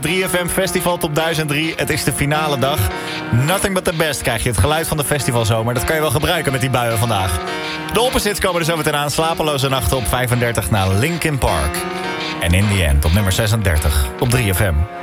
3FM Festival Top 1003. Het is de finale dag. Nothing but the best krijg je. Het geluid van de festivalzomer. Dat kan je wel gebruiken met die buien vandaag. De opposites komen er zo meteen aan. Slapeloze nachten op 35 naar Linkin Park. En in the end op nummer 36 op 3FM.